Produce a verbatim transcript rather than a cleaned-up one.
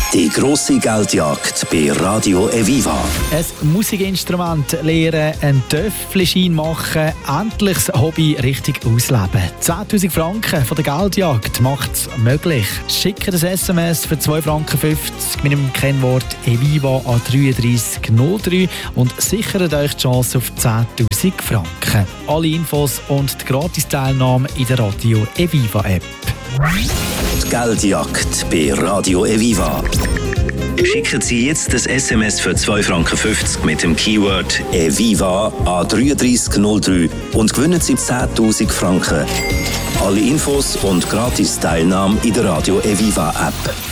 Die grosse Geldjagd bei Radio Eviva. Ein Musikinstrument lernen, einen Töfffelschein machen, endlich das Hobby richtig ausleben. zehntausend Franken von der Geldjagd macht es möglich. Schickt ein S M S für zwei Franken fünfzig mit dem Kennwort Eviva an drei drei null drei und sichert euch die Chance auf zehntausend Franken. Alle Infos und die Gratisteilnahme in der Radio Eviva App. Die Geldjagd bei Radio Eviva. Schicken Sie jetzt das S M S für zwei Franken fünfzig mit dem Keyword Eviva an drei drei null drei und gewinnen Sie zehntausend Franken. Alle Infos und Gratis-Teilnahme in der Radio Eviva App.